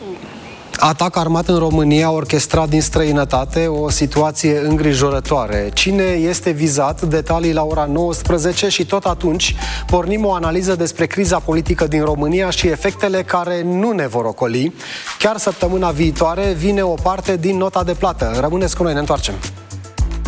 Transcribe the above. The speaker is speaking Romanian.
Atac armat în România, orchestrat din străinătate, o situație îngrijorătoare. Cine este vizat? Detalii la ora 19 și tot atunci pornim o analiză despre criza politică din România și efectele care nu ne vor ocoli. Chiar săptămâna viitoare vine o parte din nota de plată. Rămâneți cu noi, ne întoarcem.